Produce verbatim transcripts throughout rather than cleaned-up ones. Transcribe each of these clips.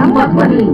ನಮ್ಮ ಧ್ವನಿ.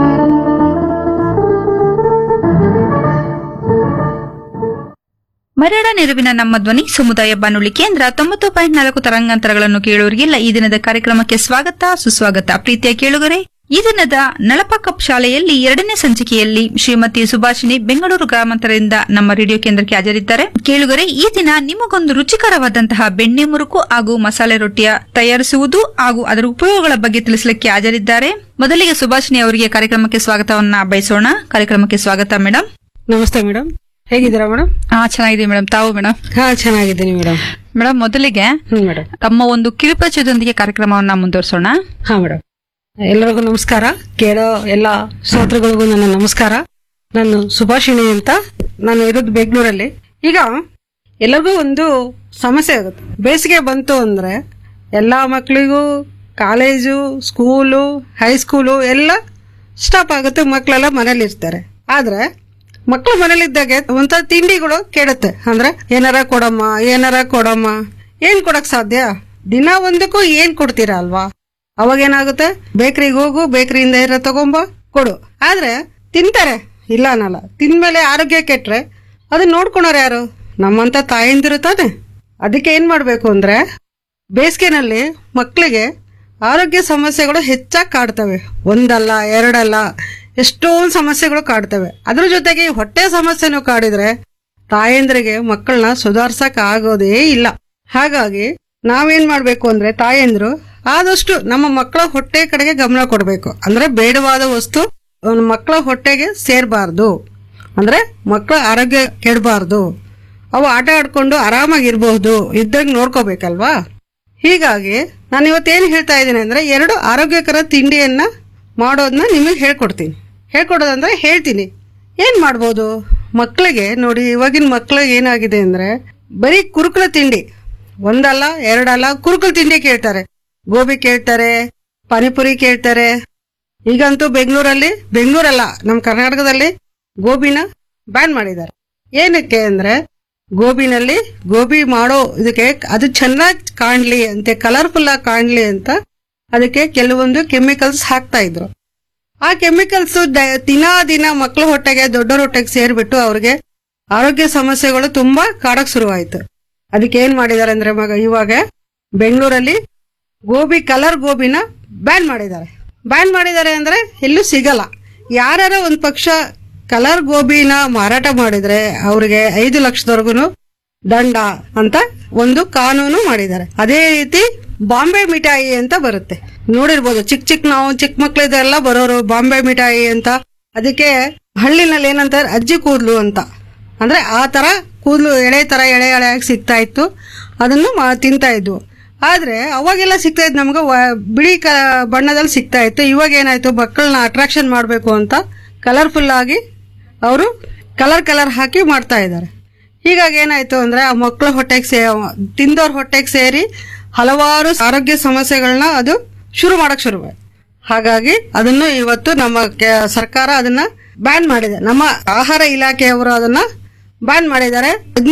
ಮರಡ ನೆರವಿನ ನಮ್ಮ ಧ್ವನಿ ಸಮುದಾಯ ಬಾನುಲಿ ಕೇಂದ್ರ ತೊಂಬತ್ತು ಪಾಯಿಂಟ್ ನಾಲ್ಕು ತರಂಗಾಂತರಗಳನ್ನು ಕೇಳುವರಿಗೆಲ್ಲ ಈ ದಿನದ ಕಾರ್ಯಕ್ರಮಕ್ಕೆ ಸ್ವಾಗತ ಸುಸ್ವಾಗತ. ಪ್ರೀತಿಯ ಕೇಳುಗರೆ, ಈ ದಿನದ ನಳಪ ಕಪ್ ಶಾಲೆಯಲ್ಲಿ ಎರಡನೇ ಸಂಚಿಕೆಯಲ್ಲಿ ಶ್ರೀಮತಿ ಸುಭಾಷಿಣಿ ಬೆಂಗಳೂರು ಗ್ರಾಮಾಂತರದಿಂದ ನಮ್ಮ ರೇಡಿಯೋ ಕೇಂದ್ರಕ್ಕೆ ಹಾಜರಿದ್ದಾರೆ. ಕೇಳುಗರೆ, ಈ ದಿನ ನಿಮಗೊಂದು ರುಚಿಕರವಾದಂತಹ ಬೆಣ್ಣೆ ಮುರುಕು ಹಾಗೂ ಮಸಾಲೆ ರೊಟ್ಟಿಯ ತಯಾರಿಸುವುದು ಹಾಗೂ ಅದರ ಉಪಯೋಗಗಳ ಬಗ್ಗೆ ತಿಳಿಸಲಿಕ್ಕೆ ಹಾಜರಿದ್ದಾರೆ. ಮೊದಲಿಗೆ ಸುಭಾಷಿಣಿ ಅವರಿಗೆ ಕಾರ್ಯಕ್ರಮಕ್ಕೆ ಸ್ವಾಗತವನ್ನ ಬಯಸೋಣ. ಕಾರ್ಯಕ್ರಮಕ್ಕೆ ಸ್ವಾಗತ ಮೇಡಮ್. ನಮಸ್ತೆ ಮೇಡಮ್, ಹೇಗಿದ್ದೀರಾ ಮೇಡಮ್? ಹಾ, ಚೆನ್ನಾಗಿದೆ ಮೇಡಮ್. ತಾವು ಮೇಡಮ್? ಹಾ, ಚೆನ್ನಾಗಿದ್ದೀನಿ ಮೇಡಮ್. ಮೇಡಮ್, ಮೊದಲಿಗೆ ಹ್ಮ್ ಮೇಡಮ್, ತಮ್ಮ ಒಂದು ಕಿರುಪರಿಚಯದೊಂದಿಗೆ ಕಾರ್ಯಕ್ರಮವನ್ನ ಮುಂದುವರಿಸೋಣ. ಹಾ ಮೇಡಮ್, ಎಲ್ಲರಿಗೂ ನಮಸ್ಕಾರ. ಕೇಳೋ ಎಲ್ಲ ಶ್ರೋತೃಗಳಿಗೂ ನನ್ನ ನಮಸ್ಕಾರ. ನಾನು ಸುಭಾಷಿಣಿ ಅಂತ, ನಾನು ಇರೋದು ಬೆಂಗಳೂರಲ್ಲಿ. ಈಗ ಎಲ್ಲರಿಗೂ ಒಂದು ಸಮಸ್ಯೆ ಆಗುತ್ತೆ, ಬೇಸಿಗೆ ಬಂತು ಅಂದ್ರೆ ಎಲ್ಲಾ ಮಕ್ಕಳಿಗೂ ಕಾಲೇಜು, ಸ್ಕೂಲು, ಹೈಸ್ಕೂಲು ಎಲ್ಲ ಸ್ಟಾಪ್ ಆಗುತ್ತೆ. ಮಕ್ಕಳೆಲ್ಲ ಮನೇಲಿ ಇರ್ತಾರೆ. ಆದ್ರೆ ಮಕ್ಕಳು ಮನೇಲಿದ್ದಾಗೆ ಒಂಥರ ತಿಂಡಿಗಳು ಕೆಡುತ್ತೆ. ಅಂದ್ರೆ ಏನಾರ ಕೊಡಮ್ಮ ಏನಾರ ಕೊಡಮ್ಮ ಏನ್ ಕೊಡಕ್ ಸಾಧ್ಯ? ದಿನ ಒಂದಕ್ಕೂ ಏನ್ ಕೊಡ್ತೀರಾ ಅಲ್ವಾ? ಅವಾಗ ಏನಾಗುತ್ತೆ, ಬೇಕರಿಗೆ ಹೋಗು, ಬೇಕರಿಯಿಂದ ಇರೋ ತಗೊಂಬ ಕೊಡು. ಆದ್ರೆ ತಿಂತಾರೆ, ಇಲ್ಲ ಅನ್ನಲ್ಲ. ತಿಂದ್ಮೇಲೆ ಆರೋಗ್ಯ ಕೆಟ್ರೆ ಅದನ್ನ ನೋಡ್ಕೊಳೋರು ಯಾರು? ನಮ್ಮಂತ ತಾಯಿಂದಿರು ತಾನೆ. ಅದಕ್ಕೆ ಏನ್ ಮಾಡ್ಬೇಕು ಅಂದ್ರೆ, ಬೇಸಿಗೆನಲ್ಲಿ ಮಕ್ಕಳಿಗೆ ಆರೋಗ್ಯ ಸಮಸ್ಯೆಗಳು ಹೆಚ್ಚಾಗಿ ಕಾಡ್ತವೆ. ಒಂದಲ್ಲ ಎರಡಲ್ಲ, ಎಷ್ಟೊಂದು ಸಮಸ್ಯೆಗಳು ಕಾಡ್ತವೆ. ಅದ್ರ ಜೊತೆಗೆ ಹೊಟ್ಟೆ ಸಮಸ್ಯೆನೂ ಕಾಡಿದ್ರೆ ತಾಯಂದ್ರಿಗೆ ಮಕ್ಕಳನ್ನ ಸುಧಾರ್ಸಕ್ ಆಗೋದೇ ಇಲ್ಲ. ಹಾಗಾಗಿ ನಾವೇನ್ ಮಾಡ್ಬೇಕು ಅಂದ್ರೆ, ತಾಯಂದ್ರು ಆದಷ್ಟು ನಮ್ಮ ಮಕ್ಕಳ ಹೊಟ್ಟೆ ಕಡೆಗೆ ಗಮನ ಕೊಡ್ಬೇಕು. ಅಂದ್ರೆ ಬೇಡವಾದ ವಸ್ತು ಮಕ್ಕಳ ಹೊಟ್ಟೆಗೆ ಸೇರ್ಬಾರ್ದು, ಅಂದ್ರೆ ಮಕ್ಕಳ ಆರೋಗ್ಯ ಕೆಡಬಾರ್ದು. ಅವು ಆಟ ಆಡ್ಕೊಂಡು ಆರಾಮಾಗಿರ್ಬಹುದು, ಇದ್ದಂಗೆ ನೋಡ್ಕೋಬೇಕಲ್ವಾ? ಹೀಗಾಗಿ ನಾನು ಇವತ್ತೇನು ಹೇಳ್ತಾ ಇದ್ದೀನಿ ಅಂದ್ರೆ, ಎರಡು ಆರೋಗ್ಯಕರ ತಿಂಡಿಯನ್ನ ಮಾಡೋದನ್ನ ನಿಮಗೆ ಹೇಳ್ಕೊಡ್ತೀನಿ. ಹೇಳ್ಕೊಡೋದಂದ್ರೆ ಹೇಳ್ತೀನಿ ಏನ್ ಮಾಡ್ಬೋದು ಮಕ್ಕಳಿಗೆ. ನೋಡಿ, ಇವಾಗಿನ ಮಕ್ಕಳಿಗೆ ಏನಾಗಿದೆ ಅಂದ್ರೆ, ಬರೀ ಕುರುಕುಲ ತಿಂಡಿ, ಒಂದಲ್ಲ ಎರಡಲ್ಲ ಕುರುಕುಲ ತಿಂಡಿ ಕೇಳ್ತಾರೆ. ಗೋಬಿ ಕೇಳ್ತಾರೆ, ಪಾನಿಪುರಿ ಕೇಳ್ತಾರೆ. ಈಗಂತೂ ಬೆಂಗಳೂರಲ್ಲಿ, ಬೆಂಗಳೂರಲ್ಲ ನಮ್ಮ ಕರ್ನಾಟಕದಲ್ಲಿ ಗೋಬಿನ ಬ್ಯಾನ್ ಮಾಡಿದ್ದಾರೆ. ಏನಕ್ಕೆ ಅಂದ್ರೆ, ಗೋಬಿನಲ್ಲಿ ಗೋಬಿ ಮಾಡೋ ಇದಕ್ಕೆ ಅದು ಚೆನ್ನಾಗಿ ಕಾಣ್ಲಿ ಅಂತೆ, ಕಲರ್ಫುಲ್ ಆಗಿ ಕಾಣ್ಲಿ ಅಂತ ಅದಕ್ಕೆ ಕೆಲವೊಂದು ಕೆಮಿಕಲ್ಸ್ ಹಾಕ್ತಾ ಇದ್ರು. ಆ ಕೆಮಿಕಲ್ಸ್ ದಿನ ದಿನ ಮಕ್ಕಳ ಹೊಟ್ಟೆಗೆ, ದೊಡ್ಡರ ಹೊಟ್ಟೆಗೆ ಸೇರ್ಬಿಟ್ಟು ಅವ್ರಿಗೆ ಆರೋಗ್ಯ ಸಮಸ್ಯೆಗಳು ತುಂಬಾ ಕಾಡಕ್ ಶುರುವಾಯ್ತು. ಅದಕ್ಕೆ ಏನ್ ಮಾಡಿದ್ದಾರೆ ಅಂದ್ರೆ, ಮಗ ಇವಾಗ ಬೆಂಗಳೂರಲ್ಲಿ ಗೋಬಿ, ಕಲರ್ ಗೋಬಿನ ಬ್ಯಾನ್ ಮಾಡಿದ್ದಾರೆ. ಬ್ಯಾನ್ ಮಾಡಿದ್ದಾರೆ ಅಂದ್ರೆ ಎಲ್ಲೂ ಸಿಗಲ್ಲ. ಯಾರ ಒಂದ್ ಪಕ್ಷ ಕಲರ್ ಗೋಬಿನ ಮಾರಾಟ ಮಾಡಿದ್ರೆ ಅವ್ರಿಗೆ ಐದು ಲಕ್ಷದವರೆಗೂ ದಂಡ ಅಂತ ಒಂದು ಕಾನೂನು ಮಾಡಿದ್ದಾರೆ. ಅದೇ ರೀತಿ ಬಾಂಬೆ ಮಿಠಾಯಿ ಅಂತ ಬರುತ್ತೆ, ನೋಡಿರ್ಬೋದು. ಚಿಕ್ಕ ಚಿಕ್ಕ ನಾವು ಚಿಕ್ಕ ಮಕ್ಳಿದೆಲ್ಲ ಬರೋರು ಬಾಂಬೆ ಮಿಠಾಯಿ ಅಂತ. ಅದಕ್ಕೆ ಹಳ್ಳಿನಲ್ಲಿ ಏನಂತಾರೆ, ಅಜ್ಜಿ ಕೂದ್ಲು ಅಂತ. ಅಂದ್ರೆ ಆ ತರ ಕೂದ್ಲು ಎಳೆ ತರ ಎಳೆ ಎಳೆಯಾಗಿ ಸಿಗ್ತಾ ಇತ್ತು, ಅದನ್ನು ತಿಂತಾ ಇದ್ವು. ಆದ್ರೆ ಅವಾಗೆಲ್ಲ ಸಿಗ್ತಾ ಇದ್ ನಮ್ಗೆ ಬಿಳಿ ಕ ಬಣ್ಣದಲ್ಲಿ ಸಿಗ್ತಾ ಇತ್ತು. ಇವಾಗ ಏನಾಯ್ತು, ಮಕ್ಕಳನ್ನ ಅಟ್ರಾಕ್ಷನ್ ಮಾಡ್ಬೇಕು ಅಂತ ಕಲರ್ಫುಲ್ ಆಗಿ ಅವರು ಕಲರ್ ಕಲರ್ ಹಾಕಿ ಮಾಡ್ತಾ ಇದ್ದಾರೆ. ಹೀಗಾಗಿ ಏನಾಯ್ತು ಅಂದ್ರೆ, ಆ ಮಕ್ಕಳ ಹೊಟ್ಟೆಗೆ ಸೇ ತಿಂದವ್ರ ಹೊಟ್ಟೆಗೆ ಸೇರಿ ಹಲವಾರು ಆರೋಗ್ಯ ಸಮಸ್ಯೆಗಳನ್ನ ಅದು ಶುರು ಮಾಡಕ್ ಶುರುವಾಯ್ತು. ಹಾಗಾಗಿ ಅದನ್ನು ಇವತ್ತು ನಮ್ಮ ಸರ್ಕಾರ ಅದನ್ನ ಬ್ಯಾನ್ ಮಾಡಿದೆ. ನಮ್ಮ ಆಹಾರ ಇಲಾಖೆಯವರು ಅದನ್ನ ಬ್ಯಾನ್ ಮಾಡಿದ್ದಾರೆ.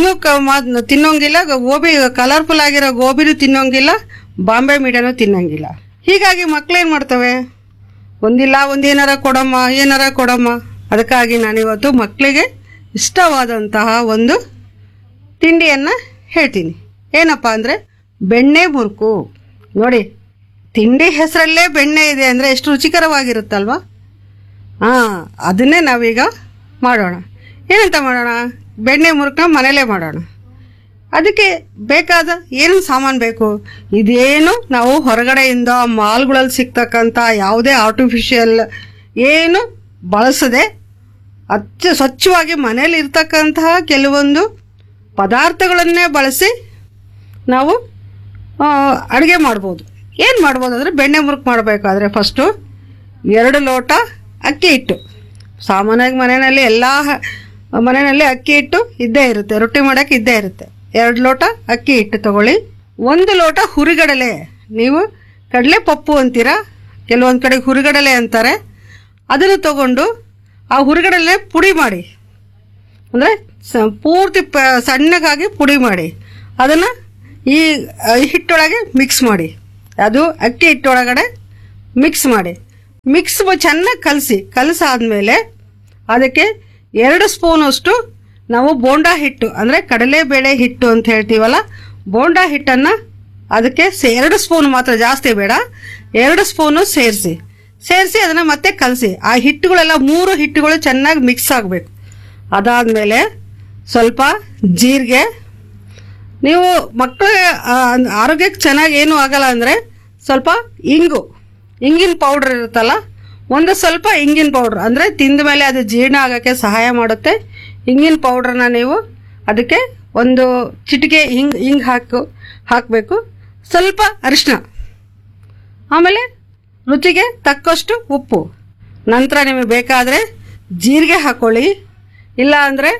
ಅದನ್ನು ತಿನ್ನೋಂಗಿಲ್ಲ, ಗೋಬಿ ಕಲರ್ಫುಲ್ ಆಗಿರೋ ಗೋಬಿನೂ ತಿನ್ನೋಂಗಿಲ್ಲ, ಬಾಂಬೆ ಮೀಡಿಯಾನು ತಿನ್ನಂಗಿಲ್ಲ. ಹೀಗಾಗಿ ಮಕ್ಳೇನ್ ಮಾಡ್ತವೆ, ಒಂದಿಲ್ಲ ಒಂದೇನಾರ ಕೊಡಮ್ಮ ಏನಾರ ಕೊಡಮ್ಮ. ಅದಕ್ಕಾಗಿ ನಾನಿವತ್ತು ಮಕ್ಕಳಿಗೆ ಇಷ್ಟವಾದಂತಹ ಒಂದು ತಿಂಡಿಯನ್ನ ಹೇಳ್ತೀನಿ. ಏನಪ್ಪಾ ಅಂದ್ರೆ, ಬೆಣ್ಣೆ ಮುರುಕು. ನೋಡಿ, ತಿಂಡಿ ಹೆಸರಲ್ಲೇ ಬೆಣ್ಣೆ ಇದೆ ಅಂದ್ರೆ ಎಷ್ಟು ರುಚಿಕರವಾಗಿರುತ್ತಲ್ವಾ? ಹಾ, ಅದನ್ನೇ ನಾವೀಗ ಮಾಡೋಣ. ಏನಂತ ಮಾಡೋಣ, ಬೆಣ್ಣೆ ಮುರುಕನ್ನ ಮನೇಲೇ ಮಾಡೋಣ. ಅದಕ್ಕೆ ಬೇಕಾದ ಏನು ಸಾಮಾನು ಬೇಕು, ಇದೇನು ನಾವು ಹೊರಗಡೆಯಿಂದ ಮಾಲ್ಗಳಲ್ಲಿ ಸಿಗ್ತಕ್ಕಂಥ ಯಾವುದೇ ಆರ್ಟಿಫಿಷಿಯಲ್ ಏನು ಬಳಸದೆ ಅಚ್ಚ ಸ್ವಚ್ಛವಾಗಿ ಮನೇಲಿ ಇರ್ತಕ್ಕಂತಹ ಕೆಲವೊಂದು ಪದಾರ್ಥಗಳನ್ನೇ ಬಳಸಿ ನಾವು ಅಡುಗೆ ಮಾಡ್ಬೋದು. ಏನು ಮಾಡ್ಬೋದು ಅಂದರೆ, ಬೆಣ್ಣೆ ಮುರುಕು ಮಾಡಬೇಕಾದ್ರೆ ಫಸ್ಟು ಎರಡು ಲೋಟ ಅಕ್ಕಿ ಹಿಟ್ಟು. ಸಾಮಾನ್ಯವಾಗಿ ಮನೆಯಲ್ಲಿ ಎಲ್ಲ ಮನೆಯಲ್ಲಿ ಅಕ್ಕಿ ಹಿಟ್ಟು ಇದ್ದೇ ಇರುತ್ತೆ, ರೊಟ್ಟಿ ಮಾಡೋಕೆ ಇದ್ದೇ ಇರುತ್ತೆ. ಎರಡು ಲೋಟ ಅಕ್ಕಿ ಹಿಟ್ಟು ತಗೊಳ್ಳಿ. ಒಂದು ಲೋಟ ಹುರಿಗಡಲೆ, ನೀವು ಕಡಲೆ ಪಪ್ಪು ಅಂತೀರಾ, ಕೆಲವೊಂದು ಕಡೆ ಹುರಿಗಡಲೆ ಅಂತಾರೆ. ಅದನ್ನು ತಗೊಂಡು ಆ ಹುರಿಗಡಲೆ ಪುಡಿ ಮಾಡಿ, ಅಂದರೆ ಪೂರ್ತಿ ಪ ಸಣ್ಣಗಾಗಿ ಪುಡಿ ಮಾಡಿ ಅದನ್ನು ಈ ಹಿಟ್ಟೊಳಗೆ ಮಿಕ್ಸ್ ಮಾಡಿ, ಅದು ಅಕ್ಕಿ ಹಿಟ್ಟೊಳಗಡೆ ಮಿಕ್ಸ್ ಮಾಡಿ. ಮಿಕ್ಸ್ ಚೆನ್ನಾಗಿ ಕಲಸಿ ಕಲಸಾದ್ಮೇಲೆ ಅದಕ್ಕೆ ಎರಡು ಸ್ಪೂನ್ ಅಷ್ಟು ನಾವು ಬೋಂಡಾ ಹಿಟ್ಟು ಅಂದರೆ ಕಡಲೆಬೇಳೆ ಹಿಟ್ಟು ಅಂತ ಹೇಳ್ತೀವಲ್ಲ, ಬೋಂಡಾ ಹಿಟ್ಟನ್ನು ಅದಕ್ಕೆ ಸೇ- ಎರಡು ಸ್ಪೂನ್ ಮಾತ್ರ, ಜಾಸ್ತಿ ಬೇಡ, ಎರಡು ಸ್ಪೂನು ಸೇರಿಸಿ ಸೇರಿಸಿ ಅದನ್ನು ಮತ್ತೆ ಕಲಸಿ. ಆ ಹಿಟ್ಟುಗಳೆಲ್ಲ ಮೂರು ಹಿಟ್ಟುಗಳು ಚೆನ್ನಾಗಿ ಮಿಕ್ಸ್ ಆಗಬೇಕು. ಅದಾದಮೇಲೆ ಸ್ವಲ್ಪ ಜೀರಿಗೆ, ನೀವು ಮಕ್ಕಳಿಗೆ ಆರೋಗ್ಯಕ್ಕೆ ಚೆನ್ನಾಗಿ ಏನೂ ಆಗಲ್ಲ ಅಂದರೆ ಸ್ವಲ್ಪ ಇಂಗು, ಇಂಗಿನ ಪೌಡ್ರ್ ಇರುತ್ತಲ್ಲ, ಒಂದು ಸ್ವಲ್ಪ ಇಂಗಿನ ಪೌಡ್ರ್ ಅಂದರೆ ತಿಂದ ಮೇಲೆ ಅದು ಜೀರ್ಣ ಆಗೋಕ್ಕೆ ಸಹಾಯ ಮಾಡುತ್ತೆ. ಇಂಗಿನ ಪೌಡ್ರನ್ನ ನೀವು ಅದಕ್ಕೆ ಒಂದು ಚಿಟಿಕೆ ಹಿಂಗ್ ಹಿಂಗ್ ಹಾಕು ಹಾಕಬೇಕು. ಸ್ವಲ್ಪ ಅರಿಶಿನ, ಆಮೇಲೆ ರುಚಿಗೆ ತಕ್ಕಷ್ಟು ಉಪ್ಪು. ನಂತರ ನಿಮಗೆ ಬೇಕಾದರೆ ಜೀರಿಗೆ ಹಾಕ್ಕೊಳ್ಳಿ, ಇಲ್ಲ ಅಂದರೆ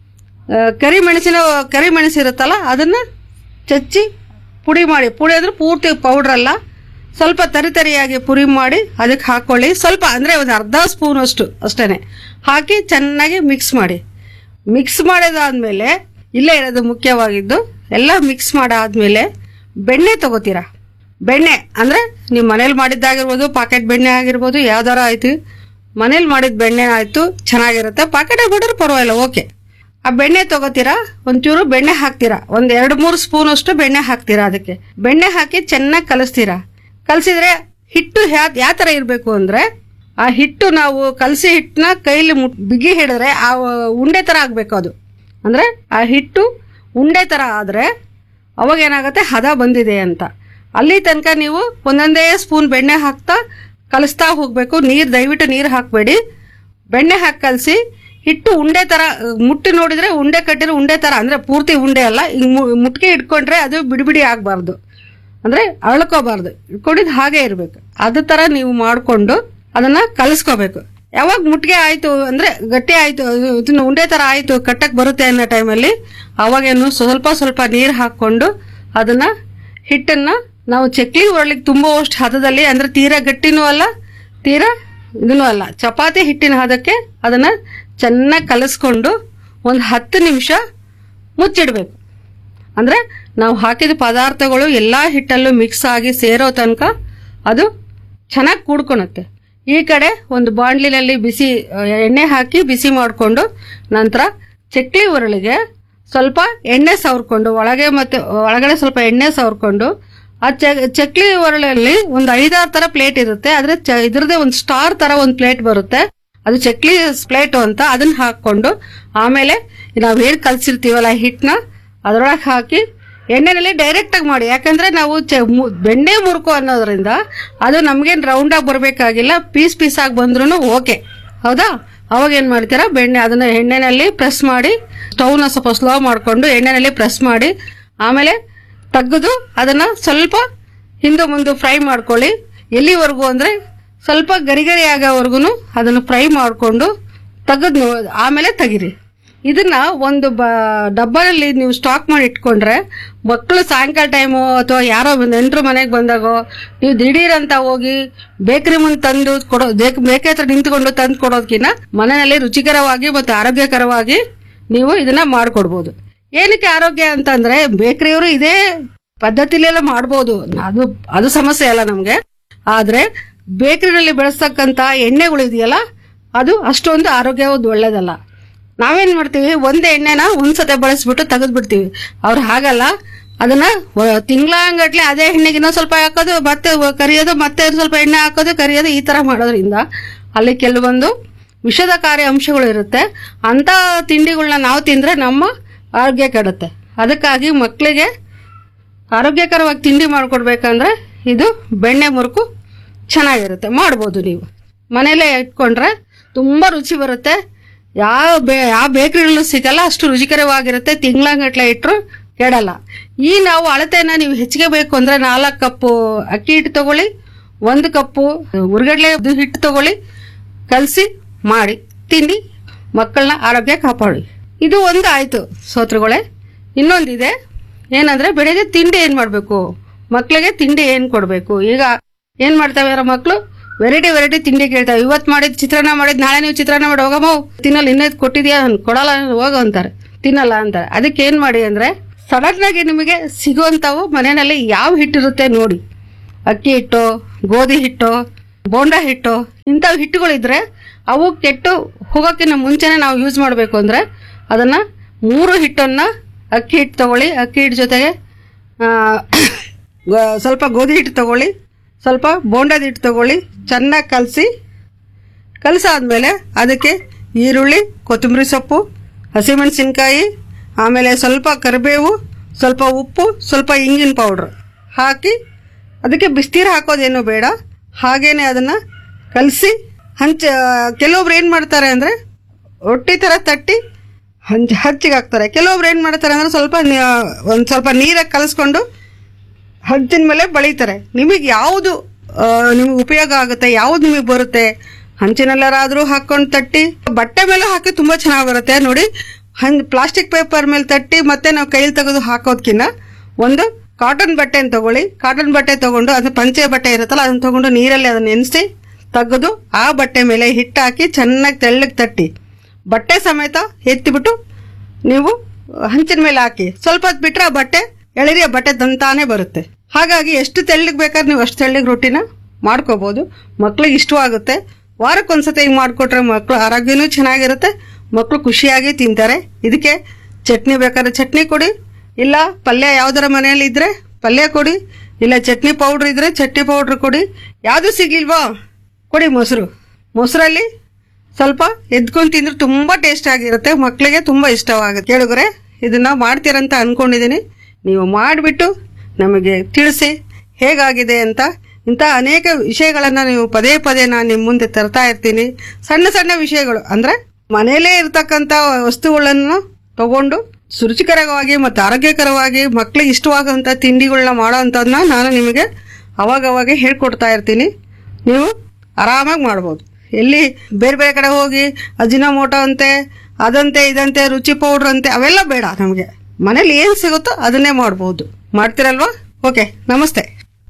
ಕರಿಮೆಣಸಿನ ಕರಿಮೆಣಸು ಇರುತ್ತಲ್ಲ ಅದನ್ನು ಚಚ್ಚಿ ಪುಡಿ ಮಾಡಿ, ಪುಡಿ ಅಂದರೆ ಪೂರ್ತಿ ಪೌಡ್ರಲ್ಲ, ಸ್ವಲ್ಪ ತರಿ ತರಿಯಾಗಿ ಪುಡಿ ಮಾಡಿ ಅದಕ್ಕೆ ಹಾಕ್ಕೊಳ್ಳಿ. ಸ್ವಲ್ಪ ಅಂದರೆ ಒಂದು ಅರ್ಧ ಸ್ಪೂನ್ ಅಷ್ಟು ಅಷ್ಟೇ ಹಾಕಿ ಚೆನ್ನಾಗಿ ಮಿಕ್ಸ್ ಮಾಡಿ. ಮಿಕ್ಸ್ ಮಾಡಿದಾದ್ಮೇಲೆ ಇಲ್ಲೇ ಇರೋದು ಮುಖ್ಯವಾಗಿದ್ದು, ಎಲ್ಲ ಮಿಕ್ಸ್ ಮಾಡಾದ್ಮೇಲೆ ಬೆಣ್ಣೆ ತಗೋತೀರಾ. ಬೆಣ್ಣೆ ಅಂದರೆ ನೀವು ಮನೇಲಿ ಮಾಡಿದ್ದಾಗಿರ್ಬೋದು, ಪಾಕೆಟ್ ಬೆಣ್ಣೆ ಆಗಿರ್ಬೋದು, ಯಾವ್ದಾರ ಆಯ್ತು, ಮನೇಲಿ ಮಾಡಿದ ಬೆಣ್ಣೆ ಆಯಿತು ಚೆನ್ನಾಗಿರುತ್ತೆ. ಪಾಕೆಟ್ ಬಿಡ್ರೆ ಪರವಾಗಿಲ್ಲ, ಓಕೆ. ಆ ಬೆಣ್ಣೆ ತಗೋತೀರಾ, ಒಂಚೂರು ಬೆಣ್ಣೆ ಹಾಕ್ತೀರಾ, ಒಂದು ಎರಡು ಮೂರು ಸ್ಪೂನ್ ಅಷ್ಟು ಬೆಣ್ಣೆ ಹಾಕ್ತೀರಾ. ಅದಕ್ಕೆ ಬೆಣ್ಣೆ ಹಾಕಿ ಚೆನ್ನಾಗಿ ಕಲಿಸ್ತೀರಾ. ಕಲಸಿದ್ರೆ ಹಿಟ್ಟು ಯಾವ ಥರ ಇರಬೇಕು ಅಂದರೆ, ಆ ಹಿಟ್ಟು ನಾವು ಕಲಸಿ ಹಿಟ್ಟನ್ನ ಕೈಲಿ ಮುಟ್ ಬಿಗಿ ಹಿಡಿದ್ರೆ ಆ ಉಂಡೆ ಥರ ಆಗಬೇಕು. ಅದು ಅಂದರೆ ಆ ಹಿಟ್ಟು ಉಂಡೆ ಥರ ಆದರೆ ಅವಾಗ ಏನಾಗುತ್ತೆ, ಹದ ಬಂದಿದೆ ಅಂತ. ಅಲ್ಲಿ ತನಕ ನೀವು ಒಂದೊಂದೇ ಸ್ಪೂನ್ ಬೆಣ್ಣೆ ಹಾಕ್ತಾ ಕಲಿಸ್ತಾ ಹೋಗಬೇಕು. ನೀರು ದಯವಿಟ್ಟು ನೀರು ಹಾಕಬೇಡಿ, ಬೆಣ್ಣೆ ಹಾಕಿ ಕಲಸಿ. ಹಿಟ್ಟು ಉಂಡೆ ಥರ ಮುಟ್ಟಿ ನೋಡಿದರೆ ಉಂಡೆ ಕಟ್ಟಿರೋ ಉಂಡೆ ಥರ, ಅಂದರೆ ಪೂರ್ತಿ ಉಂಡೆ ಅಲ್ಲ, ಈಗ ಮುಟ್ಟಿಗೆ ಇಟ್ಕೊಂಡ್ರೆ ಅದು ಬಿಡಿ ಬಿಡಿ ಆಗಬಾರ್ದು, ಅಂದರೆ ಅಳ್ಕೋಬಾರ್ದು, ಇಟ್ಕೊಂಡಿದ್ದು ಹಾಗೆ ಇರಬೇಕು. ಅದ ಥರ ನೀವು ಮಾಡಿಕೊಂಡು ಅದನ್ನು ಕಲಿಸ್ಕೋಬೇಕು. ಯಾವಾಗ ಮುಟ್ಟಿಗೆ ಆಯಿತು ಅಂದರೆ ಗಟ್ಟಿ ಆಯಿತು, ಇದನ್ನ ಉಂಡೆ ಥರ ಆಯಿತು, ಕಟ್ಟಕ್ಕೆ ಬರುತ್ತೆ ಅನ್ನೋ ಟೈಮಲ್ಲಿ ಅವಾಗೇನು ಸ್ವಲ್ಪ ಸ್ವಲ್ಪ ನೀರು ಹಾಕ್ಕೊಂಡು ಅದನ್ನು ಹಿಟ್ಟನ್ನು ನಾವು ಚಕ್ಲಿ ಒರಳಿಗೆ ತುಂಬುವಷ್ಟು ಹದದಲ್ಲಿ, ಅಂದರೆ ತೀರಾ ಗಟ್ಟಿನೂ ಅಲ್ಲ ತೀರಾ ಇದನ್ನೂ ಅಲ್ಲ, ಚಪಾತಿ ಹಿಟ್ಟಿನ ಹದಕ್ಕೆ ಅದನ್ನು ಚೆನ್ನಾಗಿ ಕಲಿಸ್ಕೊಂಡು ಒಂದು ಹತ್ತು ನಿಮಿಷ ಮುಚ್ಚಿಡಬೇಕು. ಅಂದರೆ ನಾವು ಹಾಕಿದ ಪದಾರ್ಥಗಳು ಎಲ್ಲ ಹಿಟ್ಟಲ್ಲೂ ಮಿಕ್ಸ್ ಆಗಿ ಸೇರೋ ತನಕ ಅದು ಚೆನ್ನಾಗಿ ಕೂಡ್ಕೊಳುತ್ತೆ. ಈ ಕಡೆ ಒಂದು ಬಾಣಲಿನಲ್ಲಿ ಬಿಸಿ ಎಣ್ಣೆ ಹಾಕಿ ಬಿಸಿ ಮಾಡಿಕೊಂಡು ನಂತರ ಚಕ್ಲಿ ಉರುಳಿಗೆ ಸ್ವಲ್ಪ ಎಣ್ಣೆ ಸವರ್ಕೊಂಡು ಒಳಗೆ ಮತ್ತು ಒಳಗಡೆ ಸ್ವಲ್ಪ ಎಣ್ಣೆ ಸವರ್ಕೊಂಡು ಆ ಚಕ್ಲಿ ಉರುಳಲ್ಲಿ ಒಂದು ಐದಾರು ಥರ ಪ್ಲೇಟ್ ಇರುತ್ತೆ. ಆದರೆ ಚ ಇದ್ರದ್ದೇ ಒಂದು ಸ್ಟಾರ್ ಥರ ಒಂದು ಪ್ಲೇಟ್ ಬರುತ್ತೆ, ಅದು ಚಕ್ಲಿ ಪ್ಲೇಟು ಅಂತ. ಅದನ್ನ ಹಾಕ್ಕೊಂಡು ಆಮೇಲೆ ನಾವು ಏನು ಕಲಸಿರ್ತೀವಲ್ಲ ಹಿಟ್ಟನ್ನ ಅದರೊಳಗೆ ಹಾಕಿ ಎಣ್ಣೆನಲ್ಲಿ ಡೈರೆಕ್ಟಾಗಿ ಮಾಡಿ. ಯಾಕಂದರೆ ನಾವು ಚ ಬೆಣ್ಣೆ ಮುರುಕು ಅನ್ನೋದ್ರಿಂದ ಅದು ನಮಗೇನು ರೌಂಡಾಗಿ ಬರಬೇಕಾಗಿಲ್ಲ, ಪೀಸ್ ಪೀಸಾಗಿ ಬಂದ್ರೂ ಓಕೆ, ಹೌದಾ? ಅವಾಗ ಏನು ಮಾಡ್ತೀರಾ, ಬೆಣ್ಣೆ ಅದನ್ನು ಎಣ್ಣೆನಲ್ಲಿ ಪ್ರೆಸ್ ಮಾಡಿ, ಸ್ಟವ್ನ ಸ್ವಲ್ಪ ಸ್ಲೋ ಮಾಡಿಕೊಂಡು ಎಣ್ಣೆನಲ್ಲಿ ಪ್ರೆಸ್ ಮಾಡಿ ಆಮೇಲೆ ತೆಗೆದು ಅದನ್ನು ಸ್ವಲ್ಪ ಹಿಂದೆ ಮುಂದೆ ಫ್ರೈ ಮಾಡ್ಕೊಳ್ಳಿ. ಎಲ್ಲಿವರೆಗೂ ಅಂದರೆ ಸ್ವಲ್ಪ ಗರಿ ಗರಿ ಆಗೋವರೆಗೂ ಅದನ್ನು ಫ್ರೈ ಮಾಡಿಕೊಂಡು ತೆಗೆದು ಆಮೇಲೆ ತೆಗಿರಿ. ಇದನ್ನ ಒಂದು ಬ ಡಬ್ಬದಲ್ಲಿ ನೀವು ಸ್ಟಾಕ್ ಮಾಡಿ ಇಟ್ಕೊಂಡ್ರೆ ಮಕ್ಕಳು ಸಾಯಂಕಾಲ ಟೈಮು ಅಥವಾ ಯಾರೋ ನೆಂಟರು ಮನೆಗೆ ಬಂದಾಗೋ ನೀವು ದಿಢೀರಂತ ಹೋಗಿ ಬೇಕರಿ ಮುಂದೆ ತಂದು ಕೊಡೋ ಬೇಕರಿ ಹತ್ರ ನಿಂತ್ಕೊಂಡು ತಂದು ಕೊಡೋದಕ್ಕಿಂತ ಮನೆಯಲ್ಲಿ ರುಚಿಕರವಾಗಿ ಮತ್ತು ಆರೋಗ್ಯಕರವಾಗಿ ನೀವು ಇದನ್ನ ಮಾಡಿಕೊಡ್ಬೋದು. ಏನಕ್ಕೆ ಆರೋಗ್ಯ ಅಂತಂದ್ರೆ ಬೇಕರಿಯವರು ಇದೇ ಪದ್ಧತಿಲೆಲ್ಲ ಮಾಡ್ಬೋದು, ಅದು ಅದು ಸಮಸ್ಯೆ ಅಲ್ಲ ನಮಗೆ. ಆದರೆ ಬೇಕರಿನಲ್ಲಿ ಬೆಳೆಸ್ತಕ್ಕಂಥ ಎಣ್ಣೆಗಳು ಇದೆಯಲ್ಲ ಅದು ಅಷ್ಟೊಂದು ಆರೋಗ್ಯವಾದ ಒಳ್ಳೇದಲ್ಲ. ನಾವೇನ್ ಮಾಡ್ತೀವಿ, ಒಂದೇ ಎಣ್ಣೆನ ಒಂದ್ಸತೆ ಬಳಸ್ಬಿಟ್ಟು ತೆಗೆದ್ಬಿಡ್ತೀವಿ. ಅವ್ರು ಹಾಗಲ್ಲ, ಅದನ್ನ ತಿಂಗಳಂಗಟ್ಲೆ ಅದೇ ಎಣ್ಣೆಗೆ ಇನ್ನೊಂದು ಸ್ವಲ್ಪ ಹಾಕೋದು, ಮತ್ತೆ ಕರಿಯೋದು, ಮತ್ತೆ ಸ್ವಲ್ಪ ಎಣ್ಣೆ ಹಾಕೋದು, ಕರಿಯೋದು, ಈ ತರ ಮಾಡೋದ್ರಿಂದ ಅಲ್ಲಿ ಕೆಲವೊಂದು ವಿಷದಕಾರಿ ಅಂಶಗಳು ಇರುತ್ತೆ. ಅಂತ ತಿಂಡಿಗಳನ್ನ ನಾವು ತಿಂದ್ರೆ ನಮ್ಮ ಆರೋಗ್ಯ ಕೆಡುತ್ತೆ. ಅದಕ್ಕಾಗಿ ಮಕ್ಕಳಿಗೆ ಆರೋಗ್ಯಕರವಾಗಿ ತಿಂಡಿ ಮಾಡಿಕೊಡ್ಬೇಕಂದ್ರೆ ಇದು ಬೆಣ್ಣೆ ಮುರುಕು ಚೆನ್ನಾಗಿರುತ್ತೆ, ಮಾಡ್ಬೋದು. ನೀವು ಮನೇಲೇ ಇಟ್ಕೊಂಡ್ರೆ ತುಂಬ ರುಚಿ ಬರುತ್ತೆ. ಯಾವ ಬೇ ಯಾವ ಬೇಕರಿಗಳಲ್ಲೂ ಸಿಗಲ್ಲ, ಅಷ್ಟು ರುಚಿಕರವಾಗಿರುತ್ತೆ. ತಿಂಗಳಂಗಟ್ಲೆ ಇಟ್ಟರು ಕೆಡಲ್ಲ. ಈ ನಾವು ಅಳತೆನ ನೀವು ಹೆಚ್ಚಿಗೆ ಬೇಕು ಅಂದರೆ ನಾಲ್ಕು ಕಪ್ಪು ಅಕ್ಕಿ ಹಿಟ್ಟು ತಗೊಳ್ಳಿ, ಒಂದು ಕಪ್ಪು ಹುರ್ಗಡ್ಲೆ ಹಿಟ್ಟು ತಗೊಳ್ಳಿ, ಕಲಸಿ ಮಾಡಿ ತಿಂಡಿ ಮಕ್ಕಳನ್ನ ಆರೋಗ್ಯ ಕಾಪಾಡಿ. ಇದು ಒಂದು ಆಯಿತು ಸೋತ್ರುಗಳೇ. ಇನ್ನೊಂದಿದೆ, ಏನಂದರೆ ಬೆಳಗ್ಗೆ ತಿಂಡಿ ಏನು ಮಾಡಬೇಕು, ಮಕ್ಕಳಿಗೆ ತಿಂಡಿ ಏನು ಕೊಡಬೇಕು. ಈಗ ಏನು ಮಾಡ್ತಾವೆ ಮಕ್ಕಳು, ವೆರೈಟಿ ವೆರೈಟಿ ತಿಂಡಿ ಕೇಳ್ತಾವೆ. ಇವತ್ತು ಮಾಡಿದ್ ಚಿತ್ರಾನ್ನ ಮಾಡಿದ್ ನಾಳೆ ನೀವು ಚಿತ್ರಾನ್ನ ಮಾಡಿ ಹೋಗಮ್ಮ, ತಿನ್ನಲ್ಲ, ಇನ್ನೇದು ಕೊಟ್ಟಿದ್ಯಾ, ಕೊಡಲ್ಲ, ಹೋಗೋ ಅಂತಾರೆ, ತಿನ್ನಲ್ಲ ಅಂತಾರೆ. ಅದಕ್ಕೆ ಏನು ಮಾಡಿ ಅಂದರೆ ಸಡನ್ ಆಗಿ ನಿಮಗೆ ಸಿಗುವಂಥವು ಮನೆಯಲ್ಲಿ ಯಾವ ಹಿಟ್ಟಿರುತ್ತೆ ನೋಡಿ, ಅಕ್ಕಿ ಹಿಟ್ಟು, ಗೋಧಿ ಹಿಟ್ಟು, ಬೋಂಡಾ ಹಿಟ್ಟು ಇಂಥವು ಹಿಟ್ಟುಗಳಿದ್ರೆ ಅವು ಕೆಟ್ಟು ಹೋಗೋಕ್ಕಿಂತ ಮುಂಚೆನೆ ನಾವು ಯೂಸ್ ಮಾಡಬೇಕು ಅಂದ್ರೆ ಅದನ್ನ ಮೂರು ಹಿಟ್ಟನ್ನ ಅಕ್ಕಿ ಹಿಟ್ಟು ತಗೊಳ್ಳಿ, ಅಕ್ಕಿ ಹಿಟ್ಟು ಜೊತೆಗೆ ಆ, ಗ- ಸ್ವಲ್ಪ ಗೋಧಿ ಹಿಟ್ಟು ತಗೊಳ್ಳಿ, ಸ್ವಲ್ಪ ಬೋಂಡದ ಹಿಟ್ಟು ತಗೊಳ್ಳಿ, ಚೆನ್ನಾಗಿ ಕಲಸಿ ಕಲಸಾದ್ಮೇಲೆ ಅದಕ್ಕೆ ಈರುಳ್ಳಿ, ಕೊತ್ತಂಬರಿ ಸೊಪ್ಪು, ಹಸಿಮೆಣಸಿನ್ಕಾಯಿ, ಆಮೇಲೆ ಸ್ವಲ್ಪ ಕರಿಬೇವು, ಸ್ವಲ್ಪ ಉಪ್ಪು, ಸ್ವಲ್ಪ ಇಂಗಿನ ಪೌಡ್ರ್ ಹಾಕಿ ಅದಕ್ಕೆ ಬಿಸ್ತೀರು ಹಾಕೋದೇನು ಬೇಡ, ಹಾಗೇನೆ ಅದನ್ನು ಕಲಸಿ ಹಂಚ ಕೆಲವೊಬ್ರು ಏನು ಮಾಡ್ತಾರೆ ಅಂದರೆ ರೊಟ್ಟಿ ಥರ ತಟ್ಟಿ ಹಂಚ ಹಚ್ಚಿಗೆ ಹಾಕ್ತಾರೆ. ಕೆಲವೊಬ್ರು ಏನು ಮಾಡ್ತಾರೆ ಅಂದರೆ ಸ್ವಲ್ಪ ಒಂದು ಸ್ವಲ್ಪ ನೀರಾಗಿ ಕಲಿಸ್ಕೊಂಡು ಹಂಚಿನ ಮೇಲೆ ಬಳಿತಾರೆ. ನಿಮಗೆ ಯಾವುದು ನಿಮಗೆ ಉಪಯೋಗ ಆಗುತ್ತೆ, ಯಾವುದು ನಿಮಗೆ ಬರುತ್ತೆ, ಹಂಚಿನಲ್ಲಾದ್ರೂ ಹಾಕೊಂಡು ತಟ್ಟಿ ಬಟ್ಟೆ ಮೇಲೆ ಹಾಕಿ ತುಂಬ ಚೆನ್ನಾಗಿ ಬರುತ್ತೆ ನೋಡಿ. ಹಂಚ್ ಪ್ಲಾಸ್ಟಿಕ್ ಪೇಪರ್ ಮೇಲೆ ತಟ್ಟಿ ಮತ್ತೆ ನಾವು ಕೈಲಿ ತೆಗೆದು ಹಾಕೋದ್ಕಿನ್ನ ಒಂದು ಕಾಟನ್ ಬಟ್ಟೆನ ತಗೊಳ್ಳಿ. ಕಾಟನ್ ಬಟ್ಟೆ ತಗೊಂಡು ಅದು ಪಂಚೆ ಬಟ್ಟೆ ಇರುತ್ತಲ್ಲ ಅದನ್ನ ತಗೊಂಡು ನೀರಲ್ಲಿ ಅದನ್ನ ನೆನೆಸಿ ತೆಗೆದು ಆ ಬಟ್ಟೆ ಮೇಲೆ ಹಿಟ್ಟು ಹಾಕಿ ಚೆನ್ನಾಗಿ ತೆಳ್ಳಗೆ ತಟ್ಟಿ ಬಟ್ಟೆ ಸಮೇತ ಎತ್ತಿಬಿಟ್ಟು ನೀವು ಹಂಚಿನ ಮೇಲೆ ಹಾಕಿ ಸ್ವಲ್ಪ ಹೊತ್ತು ಬಿಟ್ರೆ ಆ ಬಟ್ಟೆ ಎಳೆರಿ ಆ ಬಟ್ಟೆ ತಂತಾನೆ ಬರುತ್ತೆ. ಹಾಗಾಗಿ ಎಷ್ಟು ತೆಳ್ಳಗೆ ಬೇಕಾದ್ರೆ ನೀವು ಅಷ್ಟು ತೆಳ್ಳಗೆ ರೊಟ್ಟಿನ ಮಾಡ್ಕೋಬಹುದು. ಮಕ್ಳಿಗೆ ಇಷ್ಟವಾಗುತ್ತೆ. ವಾರಕ್ಕೊಂದ್ಸತಿ ಹಿಂಗೆ ಮಾಡಿಕೊಟ್ರೆ ಮಕ್ಕಳು ಆರೋಗ್ಯನೂ ಚೆನ್ನಾಗಿರುತ್ತೆ, ಮಕ್ಕಳು ಖುಷಿಯಾಗಿ ತಿಂತಾರೆ. ಇದಕ್ಕೆ ಚಟ್ನಿ ಬೇಕಾದ್ರೆ ಚಟ್ನಿ ಕೊಡಿ, ಇಲ್ಲ ಪಲ್ಯ ಯಾವ್ದಾರ ಮನೆಯಲ್ಲಿ ಇದ್ರೆ ಪಲ್ಯ ಕೊಡಿ, ಇಲ್ಲ ಚಟ್ನಿ ಪೌಡ್ರ್ ಇದ್ರೆ ಚಟ್ನಿ ಪೌಡ್ರ್ ಕೊಡಿ. ಯಾವುದು ಸಿಗ್ಲಿಲ್ವಾ ಕೊಡಿ ಮೊಸರು. ಮೊಸರಲ್ಲಿ ಸ್ವಲ್ಪ ಎದ್ಕೊಂಡು ತಿಂದ್ರೆ ತುಂಬಾ ಟೇಸ್ಟ್ ಆಗಿರುತ್ತೆ, ಮಕ್ಕಳಿಗೆ ತುಂಬಾ ಇಷ್ಟವಾಗುತ್ತೆ. ಕೇಳುಗರೆ, ಇದನ್ನ ಮಾಡ್ತೀರಂತ ಅನ್ಕೊಂಡಿದ್ದೀನಿ. ನೀವು ಮಾಡಿಬಿಟ್ಟು ನಮಗೆ ತಿಳಿಸಿ ಹೇಗಾಗಿದೆ ಅಂತ. ಇಂಥ ಅನೇಕ ವಿಷಯಗಳನ್ನ ನೀವು ಪದೇ ಪದೇ ನಾನು ನಿಮ್ಮ ಮುಂದೆ ತರ್ತಾ ಇರ್ತೀನಿ. ಸಣ್ಣ ಸಣ್ಣ ವಿಷಯಗಳು ಅಂದ್ರೆ ಮನೆಯಲ್ಲೇ ಇರ್ತಕ್ಕಂಥ ವಸ್ತುಗಳನ್ನು ತಗೊಂಡು ಸುರುಚಿಕರವಾಗಿ ಮತ್ತು ಆರೋಗ್ಯಕರವಾಗಿ ಮಕ್ಕಳಿಗೆ ಇಷ್ಟವಾಗುವಂಥ ತಿಂಡಿಗಳನ್ನ ಮಾಡೋ ಅಂಥದನ್ನ ನಾನು ನಿಮಗೆ ಅವಾಗವಾಗ ಹೇಳ್ಕೊಡ್ತಾ ಇರ್ತೀನಿ. ನೀವು ಆರಾಮಾಗಿ ಮಾಡ್ಬೋದು. ಎಲ್ಲಿ ಬೇರೆ ಬೇರೆ ಕಡೆ ಹೋಗಿ ಅಜಿನೋಮೋಟೊ ಅಂತೆ ಅದಂತೆ ಇದಂತೆ ರುಚಿ ಪೌಡ್ರ್ ಅಂತೆ ಅವೆಲ್ಲ ಬೇಡ. ನಮಗೆ ಮನೇಲಿ ಏನು ಸಿಗುತ್ತೋ ಅದನ್ನೇ ಮಾಡ್ಬೋದು. ಮಾಡ್ತೀರಲ್ವಾ? ಓಕೆ, ನಮಸ್ತೆ.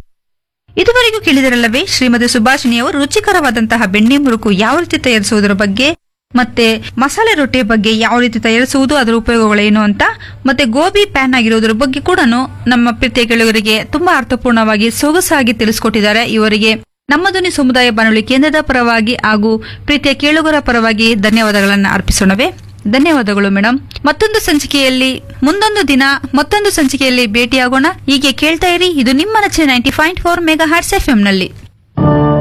ಇದುವರೆಗೂ ಕೇಳಿದರಲ್ಲವೇ ಶ್ರೀಮತಿ ಸುಭಾಷಿಣಿ ಅವರು ರುಚಿಕರವಾದಂತಹ ಬೆಣ್ಣೆ ಮುರುಕು ಯಾವ ರೀತಿ ತಯಾರಿಸುವುದರ ಬಗ್ಗೆ, ಮತ್ತೆ ಮಸಾಲೆ ರೊಟ್ಟಿಯ ಬಗ್ಗೆ ಯಾವ ರೀತಿ ತಯಾರಿಸುವುದು, ಅದರ ಉಪಯೋಗಗಳೇನು ಅಂತ, ಮತ್ತೆ ಗೋಬಿ ಪ್ಯಾನ್ ಆಗಿರುವುದರ ಬಗ್ಗೆ ಕೂಡ ನಮ್ಮ ಪ್ರೀತಿಯ ಕೇಳುಗರಿಗೆ ತುಂಬಾ ಅರ್ಥಪೂರ್ಣವಾಗಿ ಸೊಗಸಾಗಿ ತಿಳಿಸಿಕೊಟ್ಟಿದ್ದಾರೆ. ಇವರಿಗೆ ನಮ್ಮ ಧ್ವನಿ ಸಮುದಾಯ ಬಾನುಲಿ ಕೇಂದ್ರದ ಪರವಾಗಿ ಹಾಗೂ ಪ್ರೀತಿಯ ಕೇಳುಗರ ಪರವಾಗಿ ಧನ್ಯವಾದಗಳನ್ನು ಅರ್ಪಿಸೋಣವೇ. ಧನ್ಯವಾದಗಳು ಮೇಡಮ್. ಮತ್ತೊಂದು ಸಂಚಿಕೆಯಲ್ಲಿ ಮುಂದೊಂದು ದಿನ ಮತ್ತೊಂದು ಸಂಚಿಕೆಯಲ್ಲಿ ಭೇಟಿಯಾಗೋಣ. ಹೀಗೆ ಕೇಳ್ತಾ ಇರಿ. ಇದು ನಿಮ್ಮ ನೆಚ್ಚಿನ ninety point four mega hertz F M ನಲ್ಲಿ.